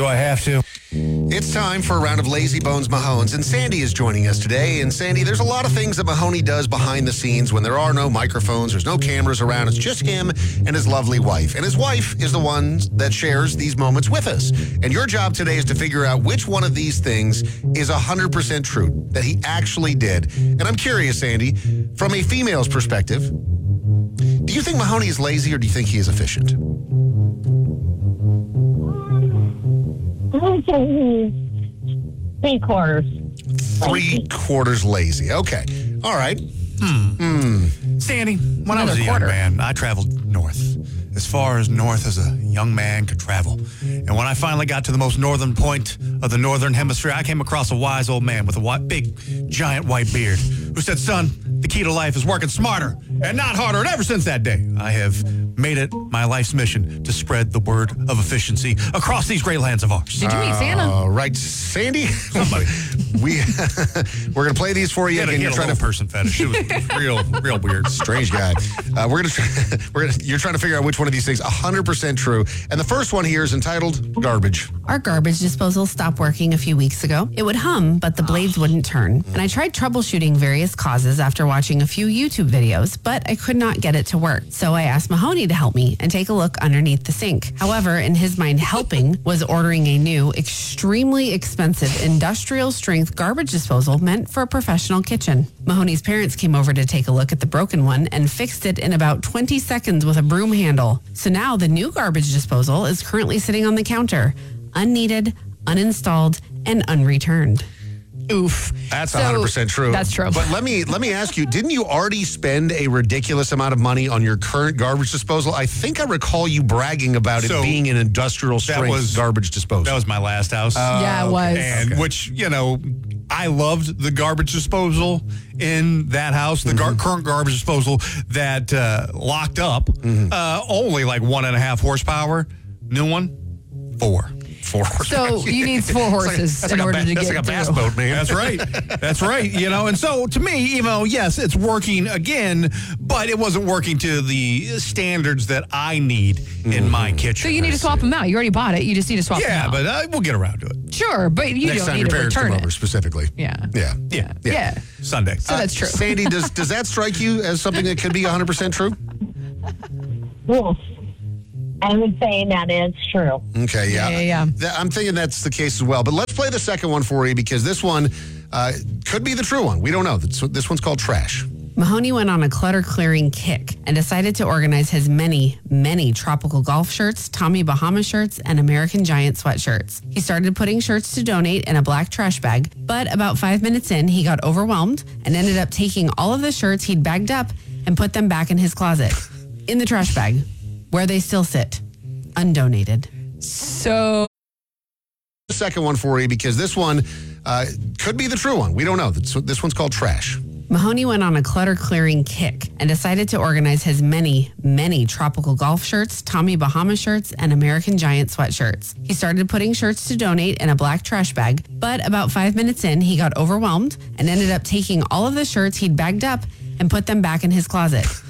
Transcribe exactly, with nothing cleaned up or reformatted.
I have to? It's time for a round of Lazy Bones Mahones, and Sandy is joining us today. And Sandy, there's a lot of things that Mahoney does behind the scenes when there are no microphones, there's no cameras around. It's just him and his lovely wife. And his wife is the one that shares these moments with us. And your job today is to figure out which one of these things is one hundred percent true, that he actually did. And I'm curious, Sandy, from a female's perspective, do you think Mahoney is lazy or do you think he is efficient? I would say he's three quarters. Three quarters lazy. Okay. All right. Hmm. Hmm. Sandy, when I Another was a quarter. young man, I traveled north. As far as north as a young man could travel. And when I finally got to the most northern point of the northern hemisphere, I came across a wise old man with a white, big, giant white beard who said, son, the key to life is working smarter and not harder. And ever since that day, I have made it my life's mission to spread the word of efficiency across these great lands of ours. Did you meet Santa? All right, Sandy. Somebody. we we're gonna play these for you. He had a, Again, he you're had a trying little to person fetish. It was real, real weird. strange guy. Uh, we're gonna try, we're gonna you're trying to figure out which one of these things one hundred percent true. And the first one here is entitled Garbage. Our garbage disposal stopped working a few weeks ago. It would hum, but the blades wouldn't turn. And I tried troubleshooting various causes after watching a few YouTube videos, but I could not get it to work. So I asked Mahoney to help me and take a look underneath the sink. However, in his mind, helping was ordering a new, extremely expensive industrial strength garbage disposal meant for a professional kitchen. Mahoney's parents came over to take a look at the broken one and fixed it in about twenty seconds with a broom handle. So now the new garbage disposal is currently sitting on the counter, unneeded, uninstalled, and unreturned. Oof. That's So, one hundred percent true. That's true. But let me let me ask you, didn't you already spend a ridiculous amount of money on your current garbage disposal? I think I recall you bragging about So, it being an industrial strength was- garbage disposal. That was my last house. yeah, it was. and which, you know, I loved the garbage disposal in that house, the gar- current garbage disposal that uh, locked up, uh, only like one and a half horsepower. New one, four. Four So you need four horses That's in like a order ba- to that's get like a through. bass boat, man. That's right. That's right. You know, and so to me, even though, yes, it's working again, but it wasn't working to the standards that I need in my kitchen. So you need to swap them out. You already bought it. You just need to swap them Yeah, out. but uh, we'll get around to it. Sure, but you Next don't time need your to parents return come it. over specifically. Yeah. Yeah. Yeah. Yeah. yeah. Sunday. So that's true. Sandy, does does that strike you as something that could be one hundred percent true? Yes. I would say that is true. Okay, yeah. Yeah, yeah, yeah. Th- I'm thinking that's the case as well. But let's play the second one for you because this one uh, could be the true one. We don't know. This, this one's called Trash. Mahoney went on a clutter clearing kick and decided to organize his many, many tropical golf shirts, Tommy Bahama shirts, and American Giant sweatshirts. He started putting shirts to donate in a black trash bag, but about five minutes in, he got overwhelmed and ended up taking all of the shirts he'd bagged up and put them back in his closet, in the trash bag, where they still sit, undonated. So The second one for you because this one uh, could be the true one. We don't know. This, this one's called Trash. Mahoney went on a clutter clearing kick and decided to organize his many, many tropical golf shirts, Tommy Bahama shirts, and American Giant sweatshirts. He started putting shirts to donate in a black trash bag, but about five minutes in, he got overwhelmed and ended up taking all of the shirts he'd bagged up and put them back in his closet,